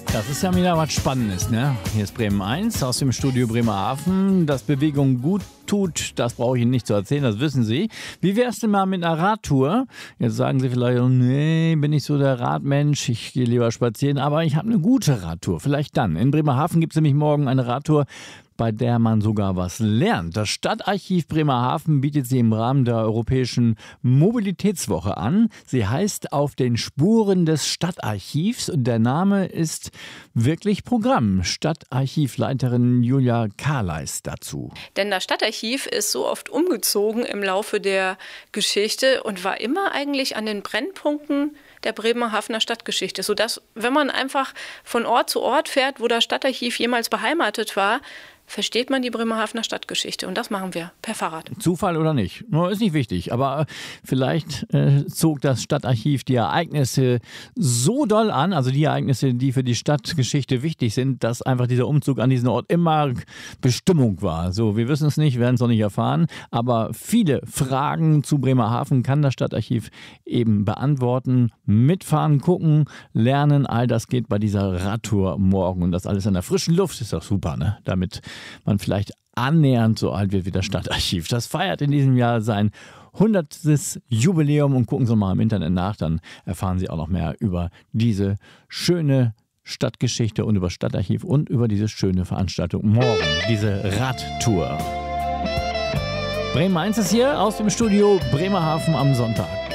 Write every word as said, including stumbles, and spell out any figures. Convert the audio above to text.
Das ist ja wieder was Spannendes, ne? Hier ist Bremen eins aus dem Studio Bremerhaven. Dass Bewegung gut tut, das brauche ich Ihnen nicht zu erzählen, das wissen Sie. Wie wär's denn mal mit einer Radtour? Jetzt sagen Sie vielleicht, nee, bin ich so der Radmensch, ich gehe lieber spazieren, aber ich habe eine gute Radtour. Vielleicht dann. In Bremerhaven gibt es nämlich morgen eine Radtour, bei der man sogar was lernt. Das Stadtarchiv Bremerhaven bietet sie im Rahmen der Europäischen Mobilitätswoche an. Sie heißt Auf den Spuren des Stadtarchivs und der Name ist wirklich Programm. Stadtarchivleiterin Julia Karleis dazu. Denn das Stadtarchiv ist so oft umgezogen im Laufe der Geschichte und war immer eigentlich an den Brennpunkten der Bremerhavener Stadtgeschichte, sodass, wenn man einfach von Ort zu Ort fährt, wo das Stadtarchiv jemals beheimatet war, versteht man die Bremerhavener Stadtgeschichte. Und das machen wir per Fahrrad. Zufall oder nicht? No, ist nicht wichtig. Aber vielleicht äh, zog das Stadtarchiv die Ereignisse so doll an, also die Ereignisse, die für die Stadtgeschichte wichtig sind, dass einfach dieser Umzug an diesen Ort immer Bestimmung war. So, wir wissen es nicht, werden es noch nicht erfahren. Aber viele Fragen zu Bremerhaven kann das Stadtarchiv eben beantworten. Mitfahren, gucken, lernen, all das geht bei dieser Radtour morgen. Und das alles an der frischen Luft ist doch super, ne? Damit man vielleicht annähernd so alt wird wie das Stadtarchiv. Das feiert in diesem Jahr sein hundertstes Jubiläum und gucken Sie mal im Internet nach, dann erfahren Sie auch noch mehr über diese schöne Stadtgeschichte und über das Stadtarchiv und über diese schöne Veranstaltung morgen, diese Radtour. Bremen eins ist hier aus dem Studio Bremerhaven am Sonntag.